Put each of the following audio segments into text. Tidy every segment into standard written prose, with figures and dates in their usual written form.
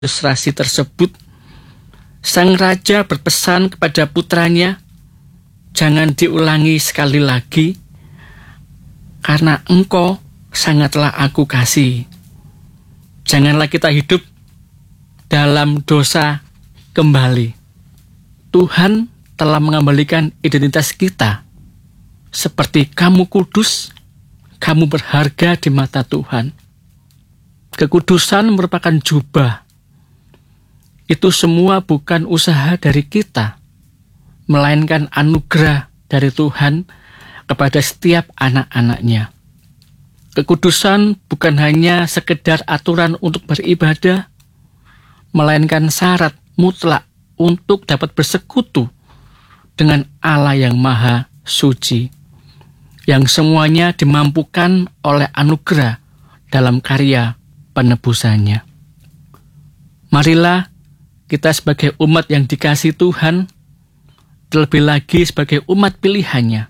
ilustrasi tersebut, sang raja berpesan kepada putranya, jangan diulangi sekali lagi, karena engkau sangatlah aku kasih. Janganlah kita hidup dalam dosa kembali. Tuhan telah mengembalikan identitas kita. Seperti kamu kudus, kamu berharga di mata Tuhan. Kekudusan merupakan jubah. Itu semua bukan usaha dari kita, melainkan anugerah dari Tuhan kepada setiap anak-anaknya. Kekudusan bukan hanya sekedar aturan untuk beribadah, melainkan syarat mutlak untuk dapat bersekutu dengan Allah yang Maha Suci, yang semuanya dimampukan oleh anugerah dalam karya penebusannya. Marilah kita sebagai umat yang dikasihi Tuhan, terlebih lagi sebagai umat pilihannya,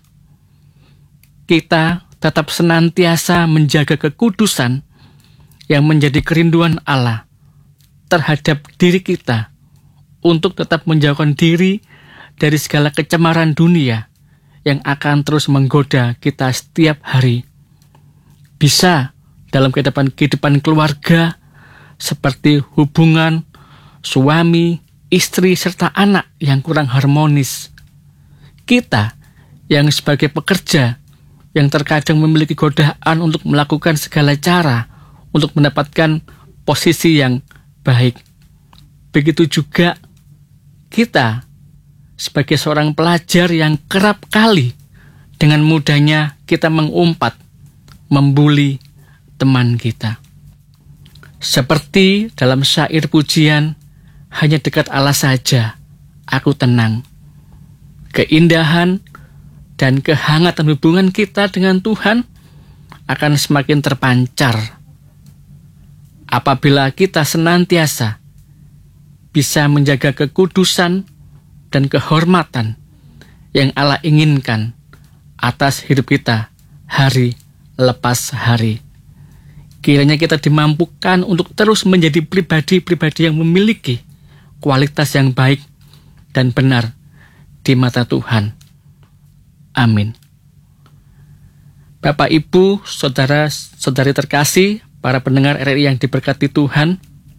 kita tetap senantiasa menjaga kekudusan yang menjadi kerinduan Allah terhadap diri kita, untuk tetap menjauhkan diri dari segala kecemaran dunia yang akan terus menggoda kita setiap hari. Bisa dalam kehidupan keluarga, seperti hubungan suami, istri, serta anak yang kurang harmonis. Kita yang sebagai pekerja, yang terkadang memiliki godaan untuk melakukan segala cara untuk mendapatkan posisi yang baik. Begitu juga kita sebagai seorang pelajar yang kerap kali dengan mudahnya kita mengumpat, membuli teman kita. Seperti dalam syair pujian, hanya dekat Allah saja aku tenang. Keindahan dan kehangatan hubungan kita dengan Tuhan akan semakin terpancar apabila kita senantiasa bisa menjaga kekudusan dan kehormatan yang Allah inginkan atas hidup kita hari lepas hari. Kiranya kita dimampukan untuk terus menjadi pribadi-pribadi yang memiliki kualitas yang baik dan benar di mata Tuhan. Amin. Bapak, Ibu, saudara-saudari terkasih, para pendengar RRI yang diberkati Tuhan,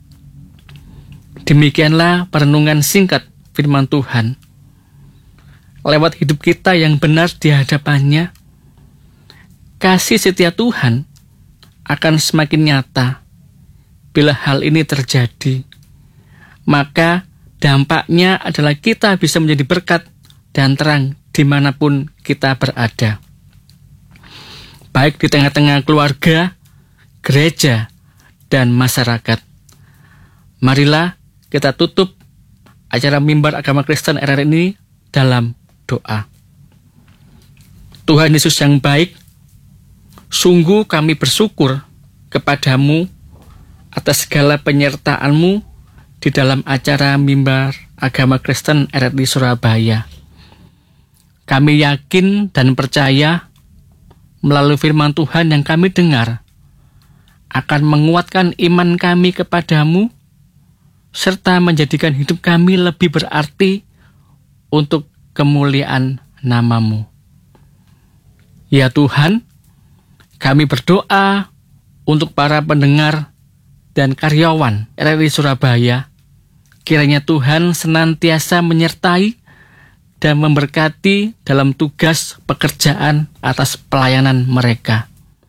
demikianlah perenungan singkat firman Tuhan. Lewat hidup kita yang benar di hadapannya, kasih setia Tuhan akan semakin nyata. Bila hal ini terjadi, maka dampaknya adalah kita bisa menjadi berkat dan terang dimanapun kita berada. Baik di tengah-tengah keluarga, gereja, dan masyarakat. Marilah kita tutup acara Mimbar Agama Kristen RRI ini dalam doa. Tuhan Yesus yang baik, sungguh kami bersyukur kepadamu atas segala penyertaan-Mu di dalam acara Mimbar Agama Kristen RRI Surabaya. Kami yakin dan percaya melalui firman Tuhan yang kami dengar akan menguatkan iman kami kepadamu, serta menjadikan hidup kami lebih berarti untuk kemuliaan nama-Mu. Ya Tuhan, kami berdoa untuk para pendengar dan karyawan RRI Surabaya, kiranya Tuhan senantiasa menyertai dan memberkati dalam tugas pekerjaan atas pelayanan mereka.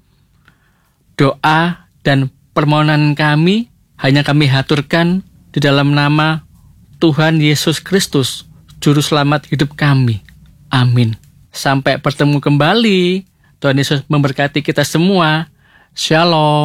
Doa dan permohonan kami hanya kami haturkan di dalam nama Tuhan Yesus Kristus, Juru Selamat hidup kami. Amin. Sampai bertemu kembali. Tuhan Yesus memberkati kita semua. Shalom.